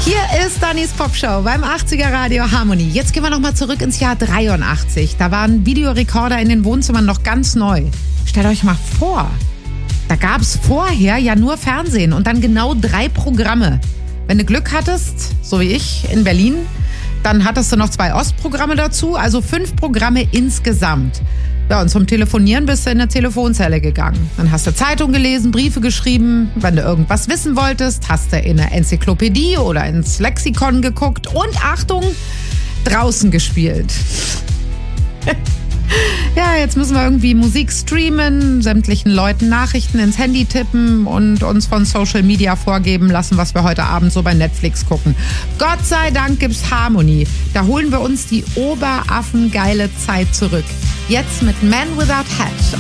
Hier ist Dannys Popshow beim 80er Radio Harmony. Jetzt gehen wir nochmal zurück ins Jahr 83. Da waren Videorekorder in den Wohnzimmern noch ganz neu. Stellt euch mal vor, da gab es vorher ja nur Fernsehen und dann genau 3 Programme. Wenn du Glück hattest, so wie ich in Berlin, dann hattest du noch 2 Ostprogramme dazu, also 5 Programme insgesamt. Ja, und zum Telefonieren bist du in eine Telefonzelle gegangen. Dann hast du Zeitung gelesen, Briefe geschrieben. Wenn du irgendwas wissen wolltest, hast du in eine Enzyklopädie oder ins Lexikon geguckt und Achtung, draußen gespielt. Ja, jetzt müssen wir irgendwie Musik streamen, sämtlichen Leuten Nachrichten ins Handy tippen und uns von Social Media vorgeben lassen, was wir heute Abend so bei Netflix gucken. Gott sei Dank gibt's Harmony. Da holen wir uns die oberaffengeile Zeit zurück. Jetzt mit Man Without Hat